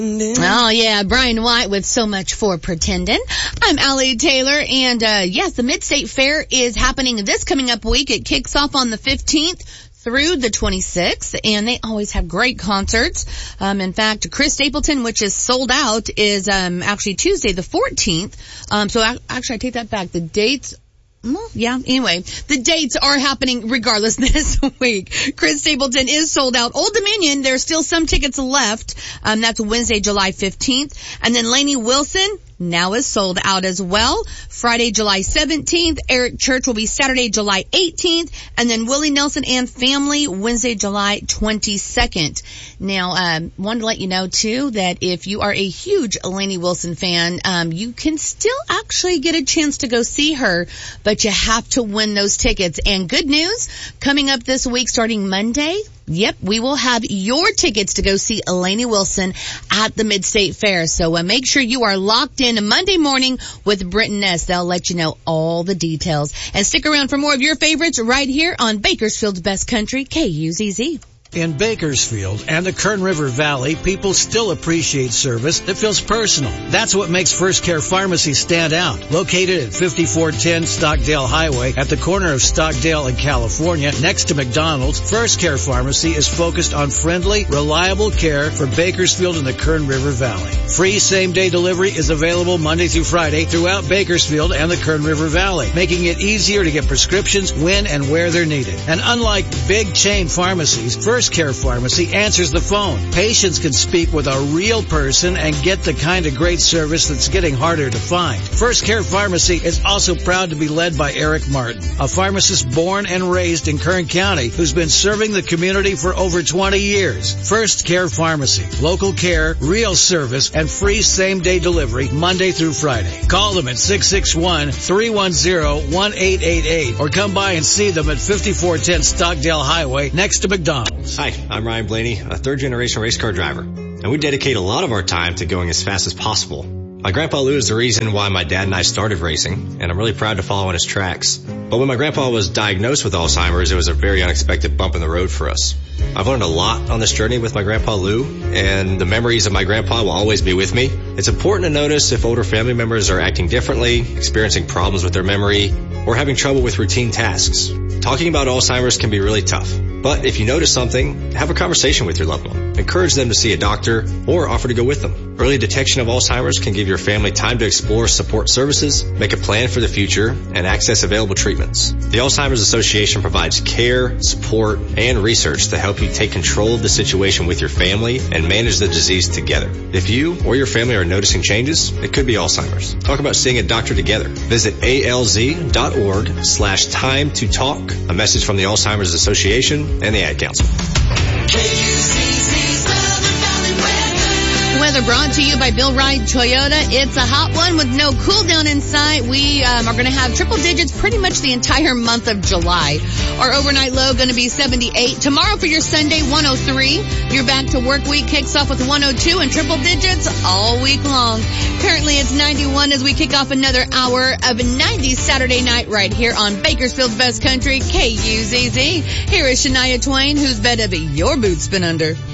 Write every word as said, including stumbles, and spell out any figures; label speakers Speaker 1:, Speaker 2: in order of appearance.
Speaker 1: Oh, yeah, Brian White with So Much for Pretending. I'm Allie Taylor, and uh yes, the Mid-State Fair is happening this coming up week. It kicks off on the fifteenth through the twenty-sixth, and they always have great concerts. Um, in fact, Chris Stapleton, which is sold out, is um actually Tuesday the fourteenth. Um, so I, actually, I take that back. The dates... Well, yeah, anyway, the dates are happening regardless this week. Chris Stapleton is sold out. Old Dominion, there's still some tickets left. Um, that's Wednesday, July fifteenth. And then Lainey Wilson now is sold out as well. Friday, July seventeenth. Eric Church will be Saturday, July eighteenth. And then Willie Nelson and Family, Wednesday, July twenty-second. Now, um, wanted to let you know, too, that if you are a huge Lainey Wilson fan, um, you can still actually get a chance to go see her, but you have to win those tickets. And good news, coming up this week, starting Monday, yep, we will have your tickets to go see Lainey Wilson at the Mid-State Fair. So uh, make sure you are locked in Monday morning with Britton Ness. They'll let you know all the details. And stick around for more of your favorites right here on Bakersfield's Best Country, K U Z Z.
Speaker 2: In Bakersfield and the Kern River Valley, people still appreciate service that feels personal. That's what makes First Care Pharmacy stand out. Located at fifty-four ten Stockdale Highway at the corner of Stockdale and California, next to McDonald's, First Care Pharmacy is focused on friendly, reliable care for Bakersfield and the Kern River Valley. Free same-day delivery is available Monday through Friday throughout Bakersfield and the Kern River Valley, making it easier to get prescriptions when and where they're needed. And unlike big chain pharmacies, First First Care Pharmacy answers the phone. Patients can speak with a real person and get the kind of great service that's getting harder to find. First Care Pharmacy is also proud to be led by Eric Martin, a pharmacist born and raised in Kern County who's been serving the community for over twenty years. First Care Pharmacy, local care, real service, and free same-day delivery Monday through Friday. Call them at six six one, three one zero, one eight eight eight or come by and see them at fifty-four ten Stockdale Highway next to McDonald's.
Speaker 3: Hi, I'm Ryan Blaney, a third-generation race car driver, and we dedicate a lot of our time to going as fast as possible. My grandpa Lou is the reason why my dad and I started racing, and I'm really proud to follow in his tracks. But when my grandpa was diagnosed with Alzheimer's, it was a very unexpected bump in the road for us. I've learned a lot on this journey with my grandpa Lou, and the memories of my grandpa will always be with me. It's important to notice if older family members are acting differently, experiencing problems with their memory, or having trouble with routine tasks. Talking about Alzheimer's can be really tough, but if you notice something, have a conversation with your loved one. Encourage them to see a doctor or offer to go with them. Early detection of Alzheimer's can give your family time to explore support services, make a plan for the future, and access available treatments. The Alzheimer's Association provides care, support, and research to help you take control of the situation with your family and manage the disease together. If you or your family are noticing changes, it could be Alzheimer's. Talk about seeing a doctor together. Visit alz.org slash time to talk. A message from the Alzheimer's Association and the Ad Council.
Speaker 1: Weather brought to you by Bill Wright Toyota. It's a hot one with no cool down in sight. We um, are going to have triple digits pretty much the entire month of July. Our overnight low going to be seventy-eight. Tomorrow for your Sunday, one oh three. Your back to work week kicks off with one oh two and triple digits all week long. Currently it's ninety-one as we kick off another hour of ninety Saturday night right here on Bakersfield's Best Country, K U Z Z. Here is Shania Twain, whose bed have your boots been under.